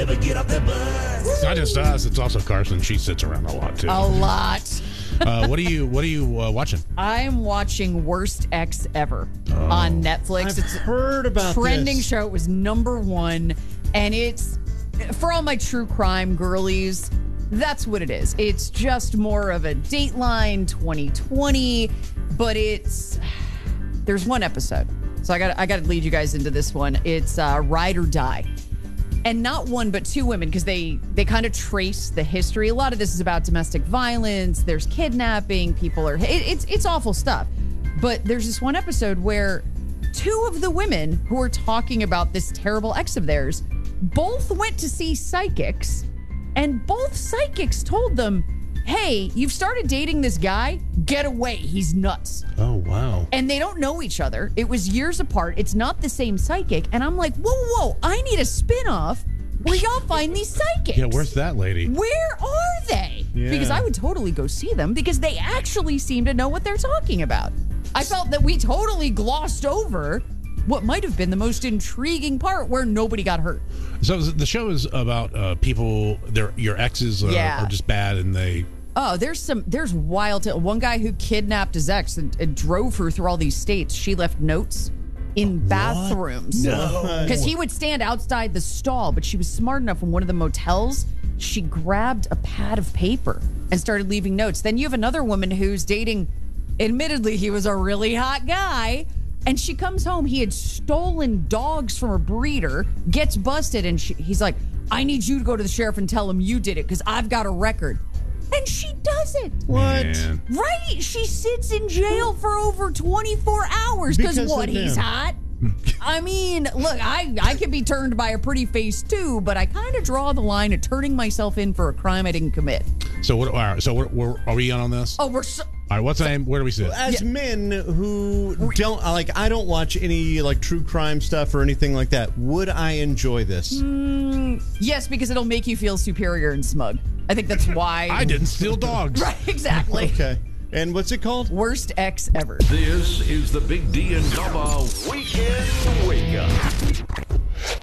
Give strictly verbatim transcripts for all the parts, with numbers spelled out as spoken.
never get off that bus. It's not just us; it's also Carson. She sits around a lot too. A lot. uh, what are you What are you uh, watching? I'm watching Worst Ex Ever Oh. on Netflix. I've it's heard about trending this. show. It was number one, and it's for all my true crime girlies. That's what it is. It's just more of a Dateline twenty twenty, but it's there's one episode. So I got I got to lead you guys into this one. It's uh, Ride or Die. And not one, but two women, because they, they kind of trace the history. A lot of this is about domestic violence. There's kidnapping. People are... It, it's it's awful stuff. But there's this one episode where two of the women who are talking about this terrible ex of theirs both went to see psychics. And both psychics told them, hey, you've started dating this guy. Get away. He's nuts. Oh, wow. And they don't know each other. It was years apart. It's not the same psychic. And I'm like, whoa, whoa, I need a spinoff where y'all find these psychics. Yeah, where's that lady? Where are they? Yeah. Because I would totally go see them because they actually seem to know what they're talking about. I felt that we totally glossed over what might have been the most intriguing part where nobody got hurt. So the show is about uh, people, their your exes are, Yeah. are just bad and they... Oh, there's some, there's wild, t- one guy who kidnapped his ex and, and drove her through all these states. She left notes in bathrooms. No. Because he would stand outside the stall, but she was smart enough in one of the motels. She grabbed a pad of paper and started leaving notes. Then you have another woman who's dating, admittedly, he was a really hot guy. And she comes home. He had stolen dogs from a breeder, gets busted, and she, he's like, I need you to go to the sheriff and tell him you did it because I've got a record. And she does it. What? Man. Right? She sits in jail for over twenty-four hours because Because what? of He's him. hot. I mean, look, I, I could be turned by a pretty face too, but I kind of draw the line at turning myself in for a crime I didn't commit. So what? All right, so what, what, are we on this? Oh, we're so... All right, what's the name? Where do we sit? As men who don't like, I don't watch any like true crime stuff or anything like that. Would I enjoy this? Yes, because it'll make you feel superior and smug. I think that's why. I didn't steal dogs. Right, exactly. Okay. And what's it called? Worst ex ever. This is the Big D and Bubba Weekend Wake Up.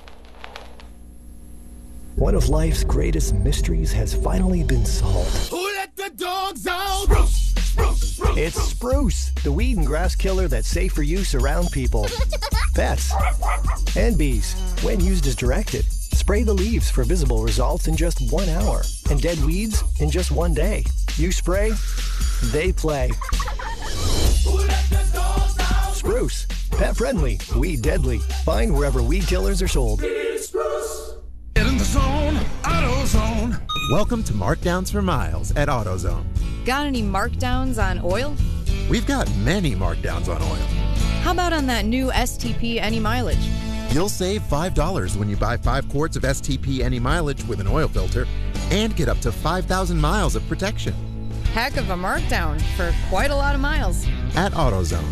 One of life's greatest mysteries has finally been solved. Who let the dogs out? It's Spruce, the weed and grass killer that's safe for use around people, pets, and bees. When used as directed, spray the leaves for visible results in just one hour, and dead weeds in just one day. You spray, they play. Who let the dogs out? Spruce, pet friendly, weed deadly. Find wherever weed killers are sold. It's Spruce. Get in the zone, AutoZone. Welcome to Markdowns for Miles at AutoZone. Got any markdowns on oil? We've got many markdowns on oil. How about on that new S T P Any Mileage? You'll save five dollars when you buy five quarts of S T P Any Mileage with an oil filter and get up to five thousand miles of protection Heck of a markdown for quite a lot of miles. at AutoZone.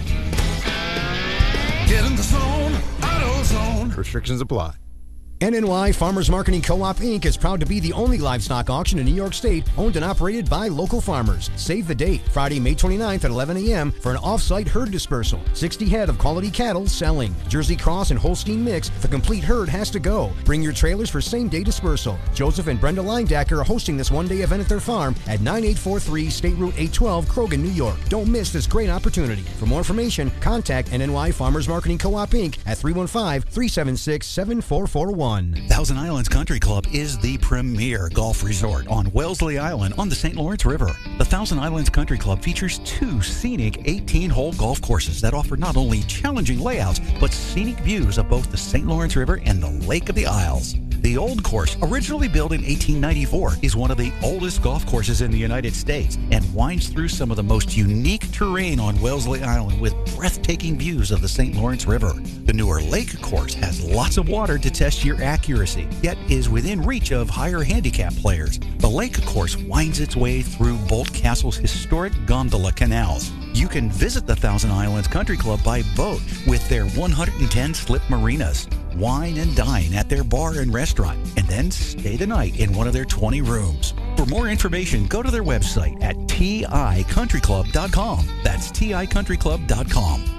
Get in the zone, AutoZone. Restrictions apply. N N Y Farmers Marketing Co-op, Incorporated is proud to be the only livestock auction in New York State owned and operated by local farmers. Save the date, Friday, May twenty-ninth at eleven a.m. for an off-site herd dispersal. sixty head of quality cattle selling. Jersey Cross and Holstein mix. The complete herd has to go. Bring your trailers for same-day dispersal. Joseph and Brenda Linedacker are hosting this one-day event at their farm at ninety-eight forty-three State Route eight twelve, Krogan, New York. Don't miss this great opportunity. For more information, contact N N Y Farmers Marketing Co-op, Incorporated at three one five, three seven six, seven four four one. Thousand Islands Country Club is the premier golf resort on Wellesley Island on the Saint Lawrence River. The Thousand Islands Country Club features two scenic eighteen-hole golf courses that offer not only challenging layouts, but scenic views of both the Saint Lawrence River and the Lake of the Isles. The Old Course, originally built in eighteen ninety-four, is one of the oldest golf courses in the United States and winds through some of the most unique terrain on Wellesley Island with breathtaking views of the Saint Lawrence River. The newer Lake Course has lots of water to test your accuracy, yet is within reach of higher handicap players. The Lake Course winds its way through Bolt Castle's historic gondola canals. You can visit the Thousand Islands Country Club by boat with their one hundred ten slip marinas. Wine and dine at their bar and restaurant, and then stay the night in one of their twenty rooms. For more information, go to their website at T I country club dot com. That's T I country club dot com. The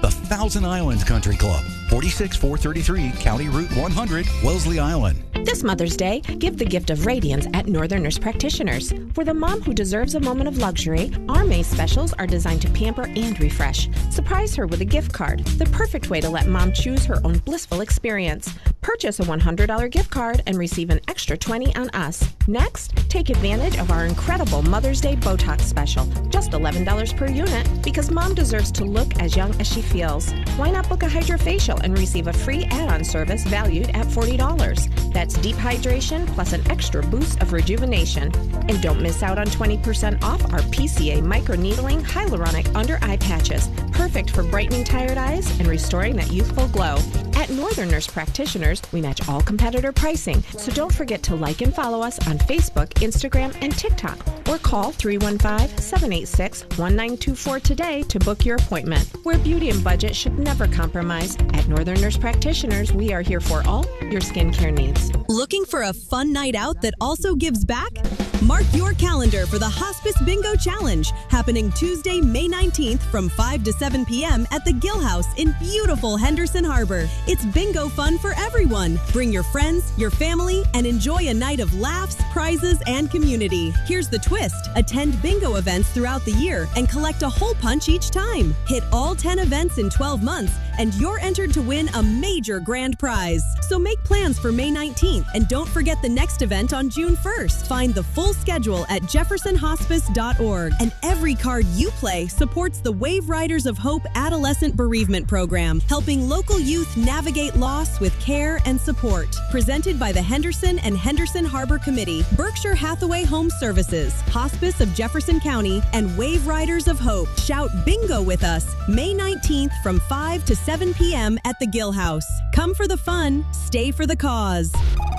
The Thousand Islands Country Club, forty-six four thirty-three County Route one hundred, Wellesley Island. This Mother's Day, give the gift of radiance at Northern Nurse Practitioners. For the mom who deserves a moment of luxury, our May specials are designed to pamper and refresh. Surprise her with a gift card, the perfect way to let mom choose her own blissful experience. Purchase a one hundred dollars gift card and receive an extra twenty dollars on us. Next, take advantage of our incredible Mother's Day Botox special, just eleven dollars per unit, because mom deserves to look as young as she feels. Why not book a hydrofacial and receive a free add-on service valued at forty dollars? That's deep hydration plus an extra boost of rejuvenation. And don't miss out on twenty percent off our P C A microneedling hyaluronic under eye patches, perfect for brightening tired eyes and restoring that youthful glow. At Northern Nurse Practitioners, we match all competitor pricing, so don't forget to like and follow us on Facebook, Instagram, and TikTok, or call three one five, seven eight six, one nine two four today to book your appointment, where beauty and budget should never compromise. At Northern Nurse Practitioners, we are here for all your skincare needs. Looking for a fun night out that also gives back? Mark your calendar for the Hospice Bingo Challenge, happening Tuesday, May nineteenth from five to seven p.m. at the Gill House in beautiful Henderson Harbor. It's bingo fun for everyone. Bring your friends, your family, and enjoy a night of laughs, prizes, and community. Here's the twist. Attend bingo events throughout the year and collect a hole punch each time. Hit all ten events in twelve months, and you're entered to win a major grand prize. So make plans for May nineteenth, and don't forget the next event on June first. Find the full schedule at jefferson hospice dot org. And every card you play supports the Wave Riders of Hope Adolescent Bereavement Program, helping local youth navigate loss with care and support. Presented by the Henderson and Henderson Harbor Committee, Berkshire Hathaway Home Services, Hospice of Jefferson County, and Wave Riders of Hope. Shout bingo with us May nineteenth from five to seven p.m. at the Gill House. Come for the fun, stay for the cause.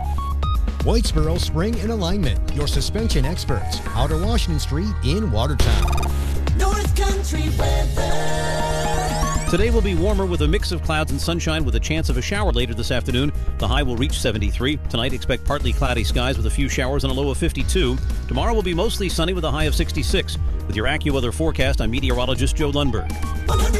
Whitesboro Spring and Alignment, your suspension experts. Outer Washington Street in Watertown. North Country weather. Today will be warmer with a mix of clouds and sunshine with a chance of a shower later this afternoon. The high will reach seventy-three. Tonight, expect partly cloudy skies with a few showers and a low of fifty-two. Tomorrow will be mostly sunny with a high of sixty-six. With your AccuWeather forecast, I'm meteorologist Joe Lundberg.